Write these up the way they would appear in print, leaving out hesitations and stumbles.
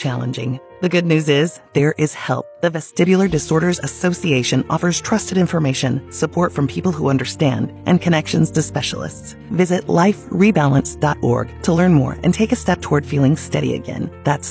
challenging. The good news is there is help. The Vestibular Disorders Association offers trusted information, support from people who understand, and connections to specialists. Visit liferebalance.org to learn more and take a step toward feeling steady again. That's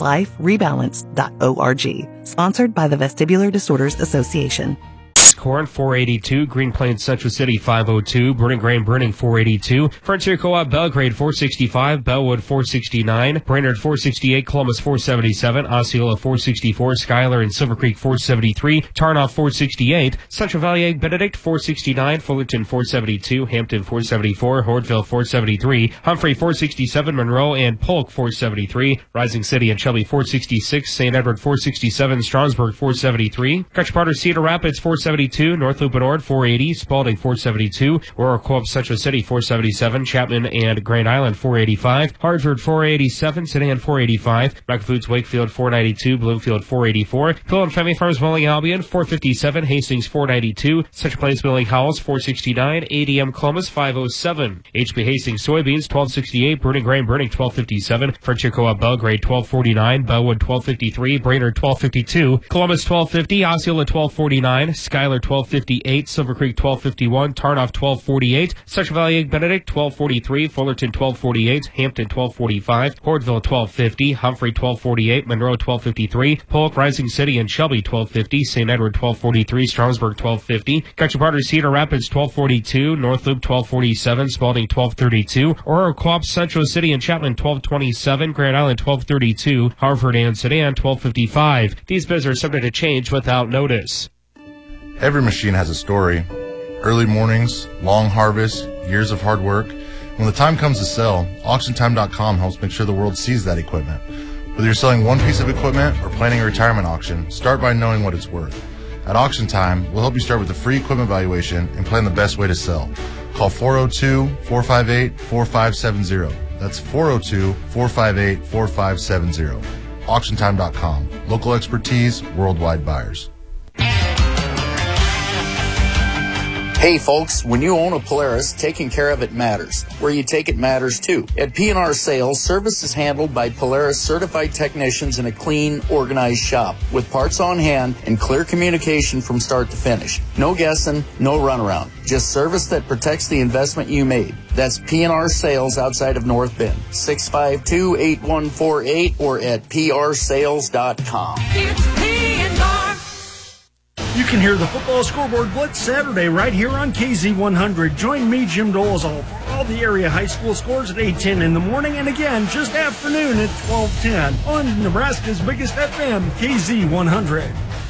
liferebalance.org. Sponsored by the Vestibular Disorders Association. Corn 482, Green Plains Central City 502, Burning Grain Burning 482, Frontier Co-op Belgrade 465, Bellwood 469, Brainerd 468, Columbus 477, Osceola 464, Schuyler and Silver Creek 473, Tarnoff 468, Central Valley Benedict 469, Fullerton 472, Hampton 474, Hoardville 473, Humphrey 467, Monroe and Polk 473, Rising City and Shelby 466, St. Edward 467, Strasburg 473, Cutcher-Potter Cedar Rapids 472, North Loop and Ord 480, Spalding 472, Aurora Co-op Central City 477, Chapman and Grand Island 485, Hartford 487, Sedan 485, Rock Foods Wakefield 492, Bloomfield 484, Phil and Family Farms Wheeling Albion 457, Hastings 492, Central Plains Wheeling Howells 469, ADM Columbus 507, HB Hastings Soybeans 1268, Burning Grain Burning 1257, Frontier Co-op Belgrade 1249, Bellwood 1253, Brainerd 1252, Columbus 1250, Osceola 1249, Schuyler 1258, Silver Creek 1251, Tarnoff 1248, Central Valley Benedict 1243, Fullerton 1248, Hampton 1245, Hoardville 1250, Humphrey 1248, Monroe 1253, Polk, Rising City and Shelby 1250, St. Edward 1243, Strasburg 1250, Cutcher-Potter Cedar Rapids 1242, North Loop 1247, Spalding 1232, Aurora Co-op Central City and Chapman 1227, Grand Island 1232, Hartford and Sedan 1255. These bids are subject to change without notice. Every machine has a story. Early mornings, long harvests, years of hard work. When the time comes to sell, AuctionTime.com helps make sure the world sees that equipment. Whether you're selling one piece of equipment or planning a retirement auction, start by knowing what it's worth. At Auction Time, we'll help you start with a free equipment valuation and plan the best way to sell. Call 402-458-4570. That's 402-458-4570. AuctionTime.com. Local expertise, worldwide buyers. Hey folks, when you own a Polaris, taking care of it matters. Where you take it matters too. At P&R Sales, service is handled by Polaris certified technicians in a clean, organized shop with parts on hand and clear communication from start to finish. No guessing, no runaround. Just service that protects the investment you made. That's P&R Sales outside of North Bend. 652-8148 or at prsales.com. It's P&R. You can hear the Football Scoreboard Blitz Saturday right here on KZ100. Join me, Jim Dolezal, for all the area high school scores at 8:10 in the morning and again just afternoon at 12:10 on Nebraska's biggest FM, KZ100.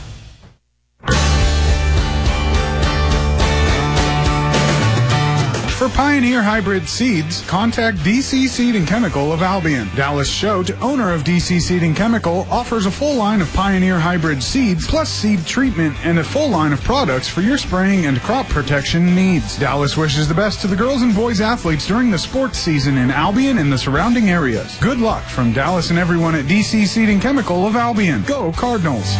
For Pioneer Hybrid Seeds, contact DC Seed and Chemical of Albion. Dallas Choate, owner of DC Seed and Chemical, offers a full line of Pioneer Hybrid seeds, plus seed treatment, and a full line of products for your spraying and crop protection needs. Dallas wishes the best to the girls and boys athletes during the sports season in Albion and the surrounding areas. Good luck from Dallas and everyone at DC Seed and Chemical of Albion. Go Cardinals!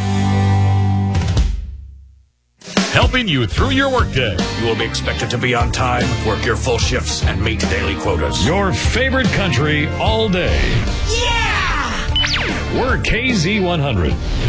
Helping you through your workday. You will be expected to be on time, work your full shifts, and meet daily quotas. Your favorite country all day. Yeah! We're KZ100.